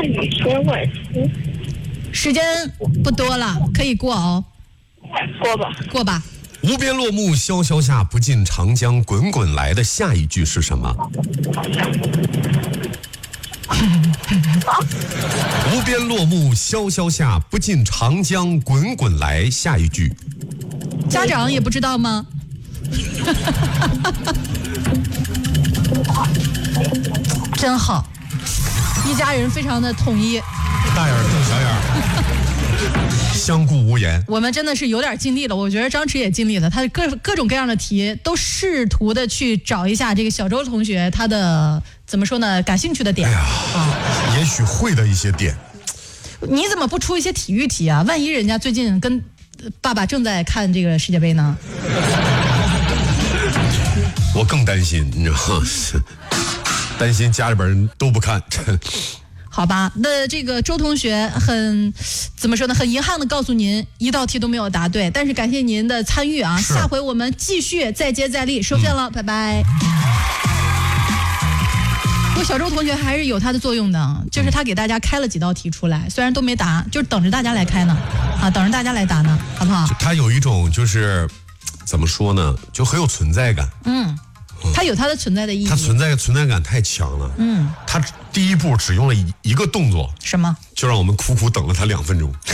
语说我时间不多了，可以过哦。 过吧。 无边落木萧萧下，不尽长江滚滚来的下一句是什么？无边落木萧萧下，不尽长江滚滚来，下一句。 家长也不知道吗？真好，一家人非常的统一， 大眼瞪小眼，相顾无言。 我们真的是有点尽力了，我觉得张弛也尽力了，他各种各样的题都试图的去找一下这个小周同学他的怎么说呢，感兴趣的点。 也许会的一些点。 你怎么不出一些体育题啊？万一人家最近跟爸爸正在看这个世界杯呢？ 我更担心，你知道吗？担心家里边人都不看。 好吧，那这个周同学怎么说呢？很遗憾的告诉您，一道题都没有答对，但是感谢您的参与啊！下回我们继续再接再厉，收线了，拜拜。不过小周同学还是有他的作用的，就是他给大家开了几道题出来，虽然都没答，就是等着大家来开呢，等着大家来答呢，好不好？ 他有一种就是怎么说呢，就很有存在感。 它有它的存在的意义， 它存在感太强了。他第一步只用了一个动作， 什么？ 就让我们苦苦等了他2分钟。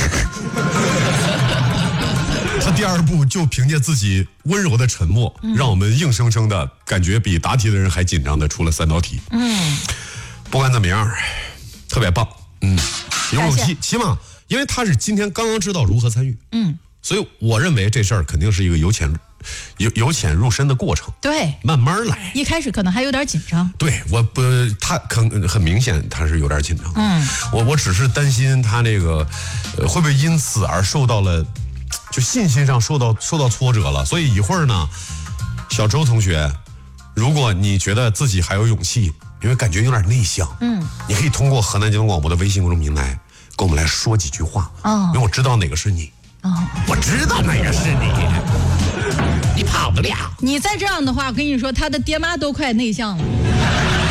他第二步就凭借自己温柔的沉默，让我们硬生生的感觉比答题的人还紧张的出了3道题。不管怎么样，特别棒。有勇气，起码因为他是今天刚刚知道如何参与。所以我认为这事儿肯定是一个由浅入深的过程， 对， 慢慢来。 一开始可能还有点紧张， 对，他很明显他是有点紧张。我只是担心他那个会不会因此而受到了就信心上受到挫折了。所以一会儿呢，小周同学，如果你觉得自己还有勇气，因为感觉有点内向，你可以通过河南交通广播的微信公众平台跟我们来说几句话，因为我知道哪个是你。我知道哪个是你，你跑不了。 你再这样的话，我跟你说，他的爹妈都快内向了。